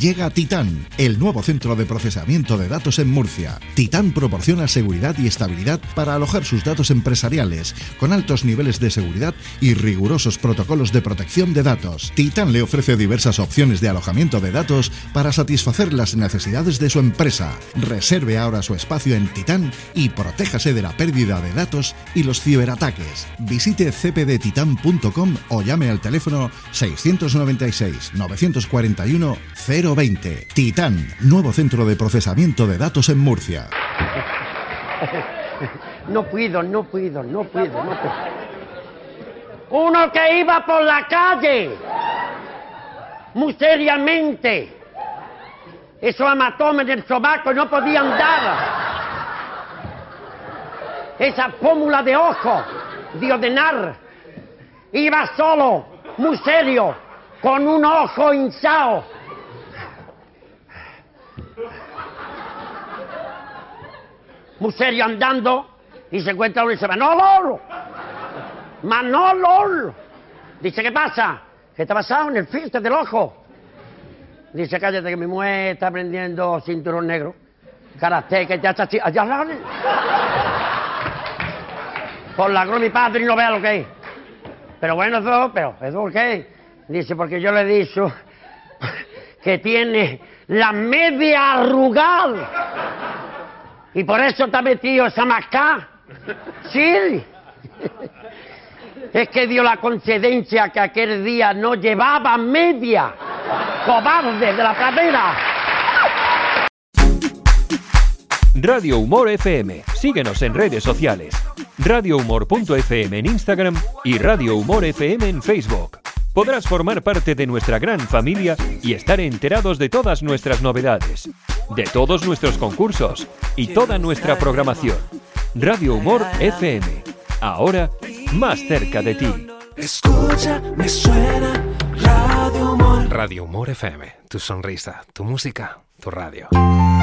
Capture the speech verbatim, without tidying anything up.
Llega Titán, el nuevo centro de procesamiento de datos en Murcia. Titán proporciona seguridad y estabilidad para alojar sus datos empresariales, con altos niveles de seguridad y rigurosos protocolos de protección de datos. Titán le ofrece diversas opciones de alojamiento de datos para satisfacer las necesidades de su empresa. Reserve ahora su espacio en Titán y protéjase de la pérdida de datos y los ciberataques. Visite c p d titan punto com o llame al teléfono seiscientos noventa y seis, novecientos cuarenta y uno, cero veinte. Titán, nuevo centro de procesamiento de datos en Murcia. No puedo, no puedo, no puedo, no puedo. Uno que iba por la calle, muy seriamente, esos hematomas del sobaco no podía andar. Esa pómula de ojo, de ordenar, iba solo, muy serio, con un ojo hinchado. Muy serio andando, y se encuentra uno y dice, Manolo, Manolo. Dice, ¿qué pasa? ¿Qué te ha pasado en el filtro del ojo? Dice, cállate que mi mujer está aprendiendo cinturón negro. Karate, que ya está... allá por la cruz mi padre y no vea lo que es. Pero bueno, eso, pero, ¿eso por qué? Dice, porque yo le he dicho que tiene la media arrugada. Y por eso está metido esa mascá. Sí. Es que dio la coincidencia que aquel día no llevaba media. Cobarde de la pradera. Radio Humor F M. Síguenos en redes sociales. radio humor punto f m en Instagram y Radio Humor F M en Facebook. Podrás formar parte de nuestra gran familia y estar enterados de todas nuestras novedades, de todos nuestros concursos y toda nuestra programación. Radio Humor F M. Ahora, más cerca de ti. Escucha, me suena Radio Humor. Radio Humor F M. Tu sonrisa, tu música, tu radio.